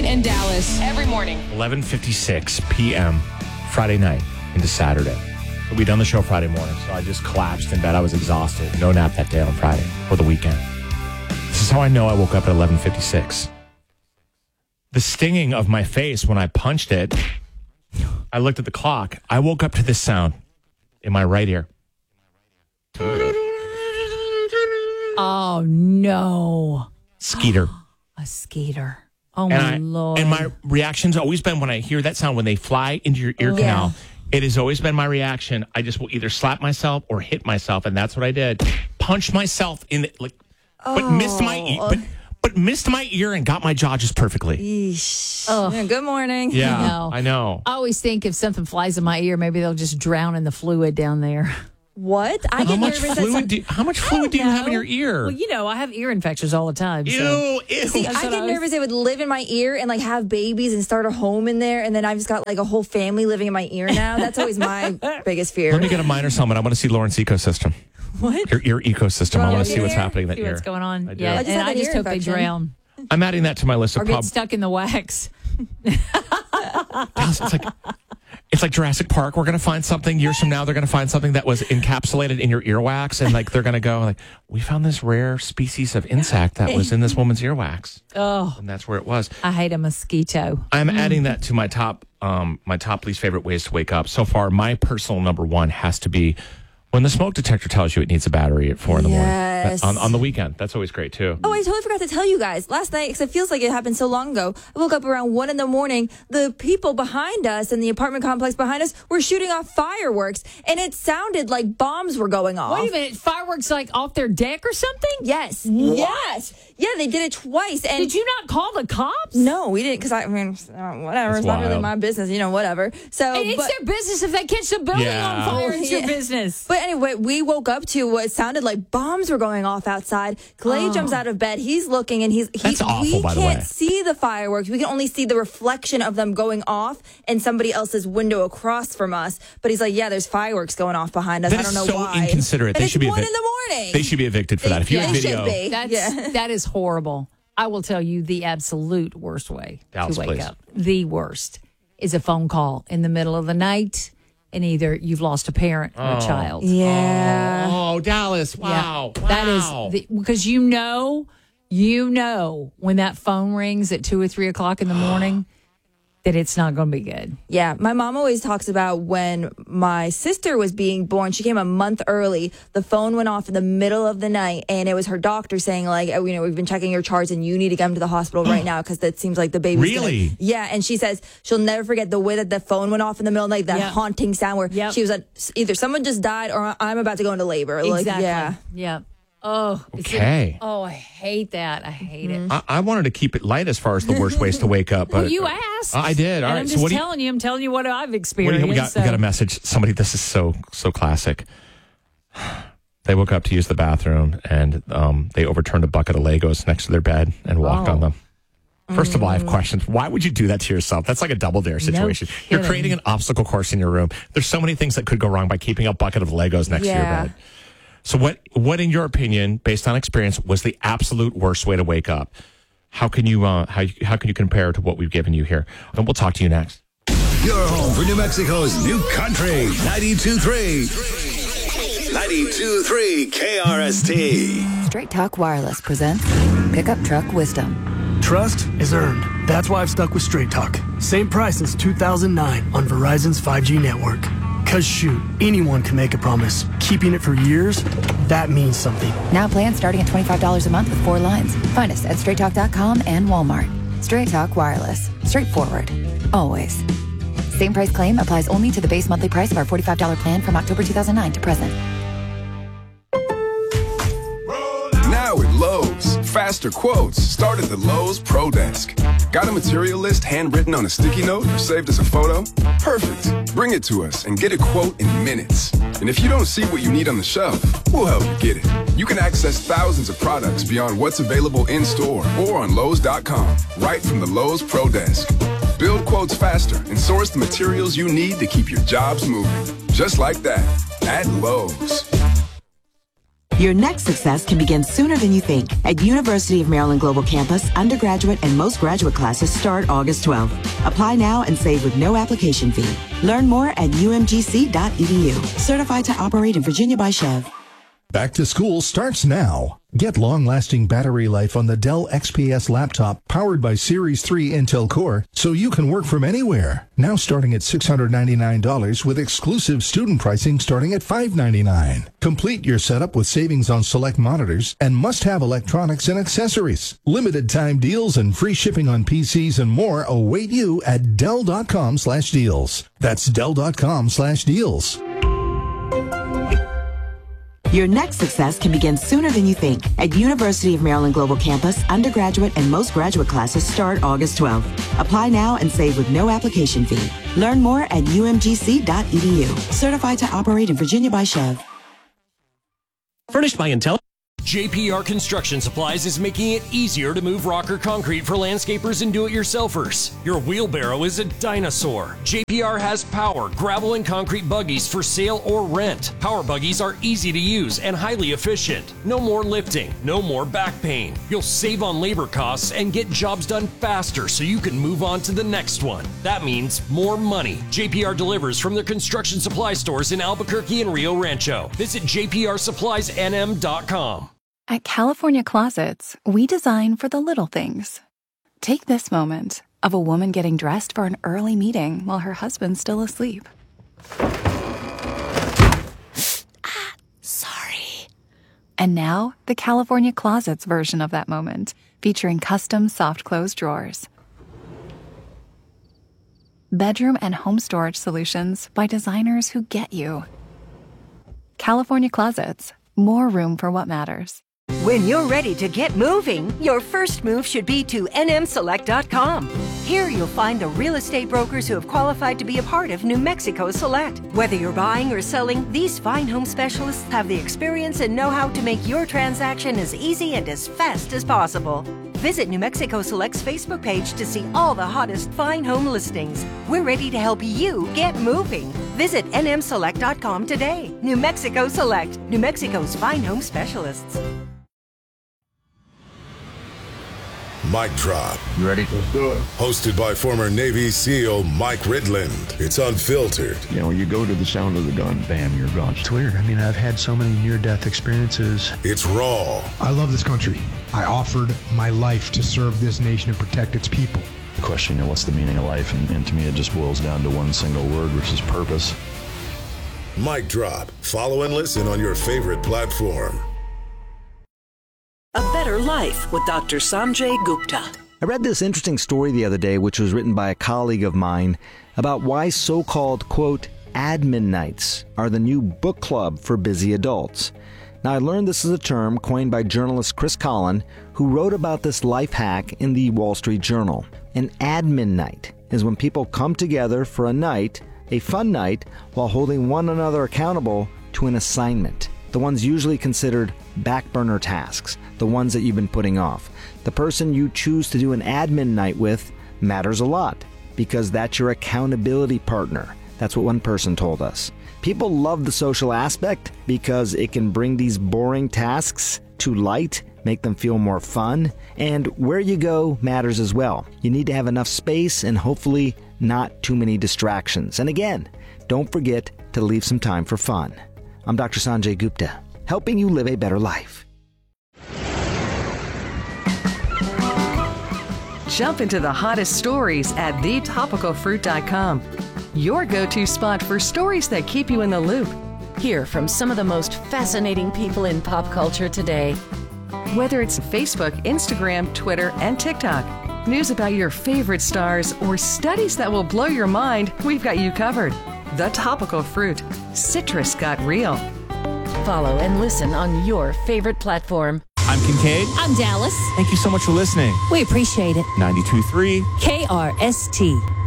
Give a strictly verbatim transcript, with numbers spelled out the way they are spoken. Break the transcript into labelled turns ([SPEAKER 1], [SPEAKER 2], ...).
[SPEAKER 1] and Dallas every morning.
[SPEAKER 2] eleven fifty-six p.m. Friday night into Saturday. We done the show Friday morning, so I just collapsed in bed. I was exhausted. No nap that day on Friday or the weekend. This is how I know I woke up at eleven fifty-six. The stinging of my face when I punched it, I looked at the clock. I woke up to this sound in my right ear.
[SPEAKER 3] Oh, no.
[SPEAKER 2] Skeeter.
[SPEAKER 3] A skeeter. Oh,
[SPEAKER 2] and
[SPEAKER 3] my
[SPEAKER 2] I,
[SPEAKER 3] Lord.
[SPEAKER 2] And my reaction's always been when I hear that sound, when they fly into your ear
[SPEAKER 3] Oh,
[SPEAKER 2] canal,
[SPEAKER 3] yeah.
[SPEAKER 2] it has always been my reaction. I just will either slap myself or hit myself, and that's what I did. Punched myself in the, like,
[SPEAKER 4] Oh.
[SPEAKER 2] but missed my ear, but, but missed my ear and got my jaw just perfectly.
[SPEAKER 4] Yeesh.
[SPEAKER 3] Oh.
[SPEAKER 4] Yeah, good morning.
[SPEAKER 2] Yeah,
[SPEAKER 3] I know.
[SPEAKER 2] I know.
[SPEAKER 3] I always think if something flies in my ear, maybe they'll just drown in the fluid down there.
[SPEAKER 4] What? I
[SPEAKER 2] How
[SPEAKER 4] get
[SPEAKER 2] much
[SPEAKER 4] nervous.
[SPEAKER 2] fluid?
[SPEAKER 4] At
[SPEAKER 2] Do, how much fluid do you have in your ear?
[SPEAKER 3] Well, you know, I have ear infections all the time.
[SPEAKER 2] Ew,
[SPEAKER 3] so.
[SPEAKER 2] ew.
[SPEAKER 4] See,
[SPEAKER 3] That's
[SPEAKER 4] I
[SPEAKER 3] what
[SPEAKER 4] get
[SPEAKER 3] I was-
[SPEAKER 4] nervous. They would live in my ear and like have babies and start a home in there, and then I've just got like a whole family living in my ear now. That's always my biggest fear.
[SPEAKER 2] Let me get a miner's helmet. I want to see Lauren's ecosystem.
[SPEAKER 4] What?
[SPEAKER 2] Your ear ecosystem. I
[SPEAKER 4] Well,
[SPEAKER 2] want to see
[SPEAKER 4] your
[SPEAKER 2] what's
[SPEAKER 4] ear?
[SPEAKER 2] happening that
[SPEAKER 3] See
[SPEAKER 2] ear.
[SPEAKER 3] what's going on.
[SPEAKER 2] I do.
[SPEAKER 3] Yeah,
[SPEAKER 4] I just
[SPEAKER 3] and
[SPEAKER 4] had
[SPEAKER 3] I
[SPEAKER 4] an
[SPEAKER 3] just
[SPEAKER 4] ear
[SPEAKER 3] hope they
[SPEAKER 4] infection.
[SPEAKER 3] drown
[SPEAKER 2] I'm adding that to my list
[SPEAKER 3] or
[SPEAKER 2] of
[SPEAKER 3] get
[SPEAKER 2] prob-
[SPEAKER 3] stuck in the wax.
[SPEAKER 2] It's like it's like Jurassic Park. We're gonna find something years from now. They're gonna find something that was encapsulated in your earwax, and like they're gonna go like, we found this rare species of insect that was in this woman's earwax,
[SPEAKER 3] Oh,
[SPEAKER 2] and that's where it was.
[SPEAKER 3] I hate a mosquito.
[SPEAKER 2] I'm adding that to my top um my top least favorite ways to wake up so far. My personal number one has to be when the smoke detector tells you it needs a battery at four in the
[SPEAKER 4] Yes.
[SPEAKER 2] morning on on the weekend. That's always great too.
[SPEAKER 4] Oh, I totally forgot to tell you guys. Last night, because it feels like it happened so long ago, I woke up around one in the morning. The people behind us in the apartment complex behind us were shooting off fireworks, and it sounded like bombs were going off.
[SPEAKER 3] Wait a minute, fireworks like off their deck or something?
[SPEAKER 4] Yes.
[SPEAKER 3] What?
[SPEAKER 4] Yes. Yeah, they did it twice. And
[SPEAKER 3] Did you not call the cops?
[SPEAKER 4] No, we didn't, because I, I mean, uh, whatever.
[SPEAKER 2] That's
[SPEAKER 4] it's not really
[SPEAKER 2] wild.
[SPEAKER 4] my business, you know, whatever. So,
[SPEAKER 3] It's
[SPEAKER 4] but,
[SPEAKER 3] their business if they catch the building
[SPEAKER 2] Yeah.
[SPEAKER 3] on fire. It's your
[SPEAKER 4] Yeah.
[SPEAKER 3] business.
[SPEAKER 4] but anyway, we woke up to what sounded like bombs were going off outside. Clay
[SPEAKER 3] Oh.
[SPEAKER 4] jumps out of bed. He's looking, and he's he,
[SPEAKER 2] That's awful,
[SPEAKER 4] we
[SPEAKER 2] by the
[SPEAKER 4] can't
[SPEAKER 2] way.
[SPEAKER 4] see the fireworks. We can only see the reflection of them going off in somebody else's window across from us. But he's like, yeah, there's fireworks going off behind us.
[SPEAKER 2] That
[SPEAKER 4] I don't
[SPEAKER 2] is
[SPEAKER 4] know
[SPEAKER 2] so
[SPEAKER 4] why.
[SPEAKER 2] inconsiderate.
[SPEAKER 4] And
[SPEAKER 2] They
[SPEAKER 4] it's
[SPEAKER 2] should be
[SPEAKER 4] one
[SPEAKER 2] evic-
[SPEAKER 4] in the morning.
[SPEAKER 2] They should be evicted for that. If you
[SPEAKER 4] they
[SPEAKER 2] have video,
[SPEAKER 4] should be.
[SPEAKER 3] That's
[SPEAKER 4] Yeah.
[SPEAKER 3] that is horrible. I will tell you the absolute worst way
[SPEAKER 2] Dallas,
[SPEAKER 3] to wake
[SPEAKER 2] please.
[SPEAKER 3] up. The worst is a phone call in the middle of the night, and either you've lost a parent or a child.
[SPEAKER 4] Yeah.
[SPEAKER 2] Oh, Dallas! Wow,
[SPEAKER 3] Yeah, that
[SPEAKER 2] wow.
[SPEAKER 3] is because you know, you know when that phone rings at two or three o'clock in the morning that it's not going to be good.
[SPEAKER 4] Yeah, my mom always talks about when my sister was being born. She came a month early. The phone went off in the middle of the night, and it was her doctor saying, like, oh, you know, we've been checking your charts, and you need to come to the hospital right now because it seems like the baby's gonna-"
[SPEAKER 2] Really?
[SPEAKER 4] Yeah, and she says she'll never forget the way that the phone went off in the middle of the night, that
[SPEAKER 3] Yep.
[SPEAKER 4] haunting sound where
[SPEAKER 3] Yep.
[SPEAKER 4] she was like, either someone just died or I'm about to go into labor. Like,
[SPEAKER 3] Exactly.
[SPEAKER 4] yeah.
[SPEAKER 3] Yeah. Oh. it's-
[SPEAKER 2] Okay.
[SPEAKER 3] oh, I hate that. I hate it.
[SPEAKER 2] I, I wanted to keep it light as far as the worst ways to wake up. But
[SPEAKER 3] Well, you asked.
[SPEAKER 2] I did. All
[SPEAKER 3] and
[SPEAKER 2] right.
[SPEAKER 3] I'm
[SPEAKER 2] So
[SPEAKER 3] just
[SPEAKER 2] what do you-
[SPEAKER 3] telling you, I'm telling you what I've
[SPEAKER 2] What do
[SPEAKER 3] experienced.
[SPEAKER 2] you, we got
[SPEAKER 3] so.
[SPEAKER 2] we got a message. Somebody, this is so so classic. They woke up to use the bathroom, and um, they overturned a bucket of Legos next to their bed and walked
[SPEAKER 3] Oh.
[SPEAKER 2] on them. First of all, I have questions. Why would you do that to yourself? That's like a double dare situation. You're
[SPEAKER 3] kidding.
[SPEAKER 2] creating an obstacle course in your room. There's so many things that could go wrong by keeping a bucket of Legos next to your
[SPEAKER 4] Yeah.
[SPEAKER 2] bed. So what, what in your opinion, based on experience, was the absolute worst way to wake up? How can you, uh, how, how can you compare to what we've given you here? And we'll talk to you next.
[SPEAKER 5] Your home for New Mexico's new country, ninety-two point three. ninety-two point three K R S T.
[SPEAKER 6] Straight Talk Wireless presents Pickup Truck Wisdom.
[SPEAKER 7] Trust is earned. That's why I've stuck with Straight Talk. Same price since two thousand nine on Verizon's five G network. Cause shoot, anyone can make a promise. Keeping it for years, that means something.
[SPEAKER 6] Now plans starting at twenty-five dollars a month with four lines. Find us at straight talk dot com and Walmart. Straight Talk Wireless. Straightforward. Always. Same price claim applies only to the base monthly price of our forty-five dollars plan from October two thousand nine to present.
[SPEAKER 8] Now at Lowe's, faster quotes start at the Lowe's Pro Desk. Got a material list handwritten on a sticky note or saved as a photo? Perfect. Bring it to us and get a quote in minutes. And if you don't see what you need on the shelf, we'll help you get it. You can access thousands of products beyond what's available in store or on Lowe's dot com, right from the Lowe's Pro Desk. Build quotes faster and source the materials you need to keep your jobs moving. Just like that, at Lowe's.
[SPEAKER 1] Your next success can begin sooner than you think. At University of Maryland Global Campus, undergraduate and most graduate classes start August twelfth. Apply now and save with no application fee. Learn more at u m g c dot e d u. Certified to operate in Virginia by Chev.
[SPEAKER 9] Back to school starts now. Get long-lasting battery life on the Dell X P S laptop powered by Series three Intel Core so you can work from anywhere. Now starting at six hundred ninety-nine dollars with exclusive student pricing starting at five hundred ninety-nine dollars. Complete your setup with savings on select monitors and must-have electronics and accessories. Limited time deals and free shipping on P Cs and more await you at Dell.com slash deals. That's Dell.com slash deals.
[SPEAKER 1] Your next success can begin sooner than you think. At University of Maryland Global Campus, undergraduate and most graduate classes start August twelfth. Apply now and save with no application fee. Learn more at u m g c dot e d u. Certified to operate in Virginia by Chev.
[SPEAKER 10] Furnished by Intel. J P R Construction Supplies is making it easier to move rock or concrete for landscapers and do-it-yourselfers. Your wheelbarrow is a dinosaur. J P R has power, gravel, and concrete buggies for sale or rent. Power buggies are easy to use and highly efficient. No more lifting, no more back pain. You'll save on labor costs and get jobs done faster so you can move on to the next one. That means more money. J P R delivers from their construction supply stores in Albuquerque and Rio Rancho. Visit j p r supplies n m dot com.
[SPEAKER 11] At California Closets, we design for the little things. Take this moment of a woman getting dressed for an early meeting while her husband's still asleep. ah, sorry. And now, the California Closets version of that moment, featuring custom soft close drawers. Bedroom and home storage solutions by designers who get you. California Closets, more room for what matters.
[SPEAKER 12] When you're ready to get moving, your first move should be to n m select dot com. Here you'll find the real estate brokers who have qualified to be a part of New Mexico Select. Whether you're buying or selling, these fine home specialists have the experience and know-how to make your transaction as easy and as fast as possible. Visit New Mexico Select's Facebook page to see all the hottest fine home listings. We're ready to help you get moving. Visit n m select dot com today. New Mexico Select, New Mexico's fine home specialists.
[SPEAKER 13] Mic Drop.
[SPEAKER 14] You ready? Let's do it.
[SPEAKER 13] Hosted by former Navy SEAL Mike Ridland. It's unfiltered.
[SPEAKER 14] You know, you go to the sound of the gun, bam, you're gone.
[SPEAKER 15] It's weird. I mean, I've had so many near-death experiences.
[SPEAKER 13] It's raw.
[SPEAKER 16] I love this country. I offered my life to serve this nation and protect its people.
[SPEAKER 14] The question, you know, what's the meaning of life? And, and to me, it just boils down to one single word, which is purpose.
[SPEAKER 13] Mic Drop. Follow and listen on your favorite platform.
[SPEAKER 17] A Better Life with Doctor Sanjay Gupta.
[SPEAKER 18] I read this interesting story the other day, which was written by a colleague of mine, about why so-called, quote, admin nights are the new book club for busy adults. Now, I learned this is a term coined by journalist Chris Collin, who wrote about this life hack in the Wall Street Journal. An admin night is when people come together for a night, a fun night, while holding one another accountable to an assignment. The ones usually considered back burner tasks, the ones that you've been putting off. The person you choose to do an admin night with matters a lot because that's your accountability partner. That's what one person told us. People love the social aspect because it can bring these boring tasks to light, make them feel more fun, and where you go matters as well. You need to have enough space and hopefully not too many distractions. And again, don't forget to leave some time for fun. I'm Doctor Sanjay Gupta, helping you live a better life.
[SPEAKER 19] Jump into the hottest stories at the topical fruit dot com. Your go-to spot for stories that keep you in the loop.
[SPEAKER 20] Hear from some of the most fascinating people in pop culture today.
[SPEAKER 19] Whether it's Facebook, Instagram, Twitter, and TikTok, news about your favorite stars, or studies that will blow your mind, we've got you covered. The Topical Fruit. Citrus got real.
[SPEAKER 20] Follow and listen on your favorite platform.
[SPEAKER 2] I'm Kincaid.
[SPEAKER 3] I'm Dallas.
[SPEAKER 2] Thank you so much for listening.
[SPEAKER 3] We appreciate it.
[SPEAKER 2] ninety-two point three
[SPEAKER 3] K R S T.